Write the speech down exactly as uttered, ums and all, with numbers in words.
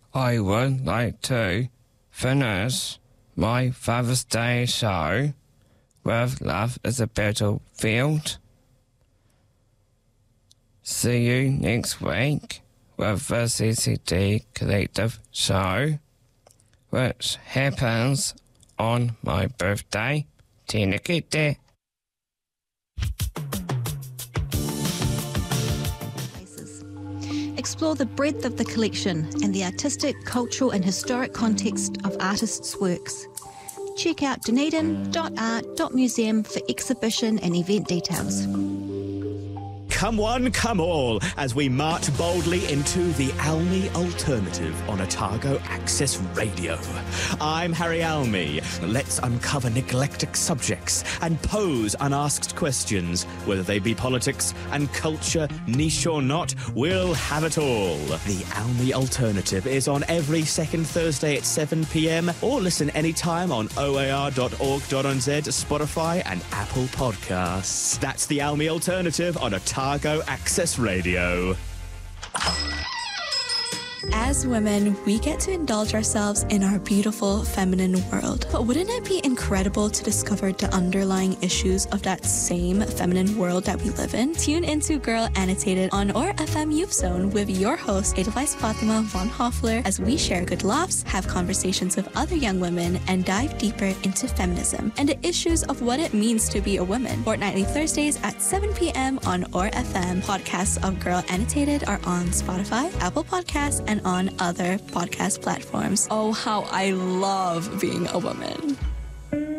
I would like to finish my Father's Day show with Love is a Battlefield. See you next week with the C C D Collective show, which happens on my birthday. Tēnā kite. Explore the breadth of the collection and the artistic, cultural and historic context of artists' works. Check out dunedin dot art dot museum for exhibition and event details. Come one, come all, as we march boldly into the Almy Alternative on Otago Access Radio. I'm Harry Almy. Let's uncover neglected subjects and pose unasked questions. Whether they be politics and culture, niche or not, we'll have it all. The Almy Alternative is on every second Thursday at seven p.m. or listen anytime on o a r dot org dot n z, Spotify and Apple Podcasts. That's the Almy Alternative on Otago Access Radio. As women, we get to indulge ourselves in our beautiful feminine world. But wouldn't it be incredible to discover the underlying issues of that same feminine world that we live in? Tune into Girl Annotated on O A R F M Youth Zone with your host, Edelweiss Fatima von Hoffler, as we share good laughs, have conversations with other young women, and dive deeper into feminism and the issues of what it means to be a woman. Fortnightly Thursdays at seven p.m. on O A R F M. Podcasts of Girl Annotated are on Spotify, Apple Podcasts, and on other podcast platforms. Oh, how I love being a woman.